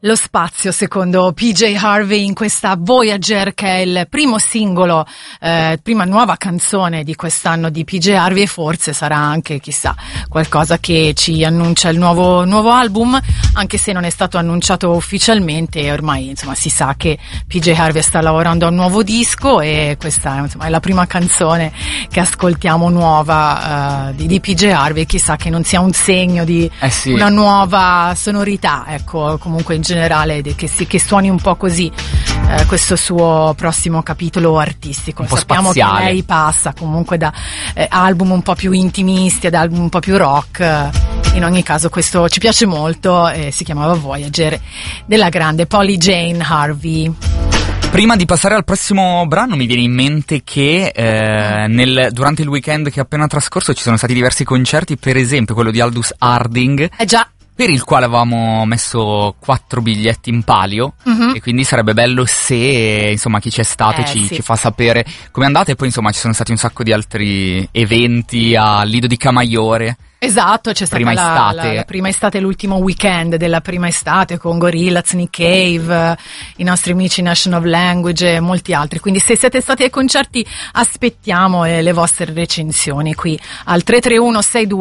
Lo spazio secondo PJ Harvey in questa Voyager, che è il primo singolo, prima nuova canzone di quest'anno di PJ Harvey, e forse sarà anche, chissà, qualcosa che ci annuncia il nuovo album, anche se non è stato annunciato ufficialmente. E ormai insomma si sa che PJ Harvey sta lavorando a un nuovo disco, e questa insomma è la prima canzone che ascoltiamo nuova di PJ Harvey. Chissà che non sia un segno di una nuova sonorità, ecco, comunque in generale che suoni un po' così questo suo prossimo capitolo artistico. Un po' sappiamo spaziale. che lei passa comunque da album un po' più intimisti ad album un po' più rock. In ogni caso questo ci piace molto, si chiamava Voyager, della grande Polly Jane Harvey. Prima di passare al prossimo brano mi viene in mente che durante il weekend che è appena trascorso ci sono stati diversi concerti, per esempio quello di Aldous Harding. Già. Per il quale avevamo messo 4 biglietti in palio, e quindi sarebbe bello se, insomma, chi c'è stato ci fa sapere come è andata. E poi, insomma, ci sono stati un sacco di altri eventi al Lido di Camaiore. Esatto, c'è stata la prima estate, l'ultimo weekend della prima estate con Gorillaz, Nick Cave, i nostri amici Nation of Language e molti altri. Quindi se siete stati ai concerti aspettiamo le vostre recensioni qui al 331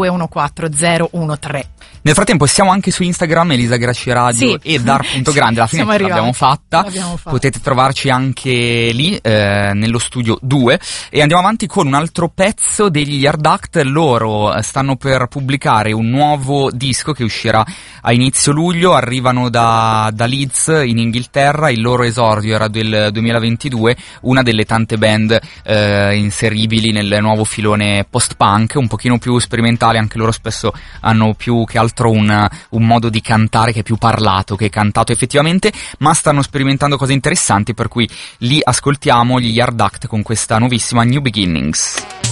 6214013. Nel frattempo siamo anche su Instagram, Elisa Grasci Radio e Dar.grande, alla fine l'abbiamo fatta. Potete trovarci anche lì, nello studio 2, e andiamo avanti con un altro pezzo degli Yard Act. Loro stanno per pubblicare un nuovo disco che uscirà a inizio luglio, arrivano da Leeds in Inghilterra, il loro esordio era del 2022, una delle tante band inseribili nel nuovo filone post-punk, un pochino più sperimentale. Anche loro spesso hanno più che altro un modo di cantare che è più parlato che cantato effettivamente, ma stanno sperimentando cose interessanti, per cui li ascoltiamo, gli Yard Act, con questa nuovissima New Beginnings.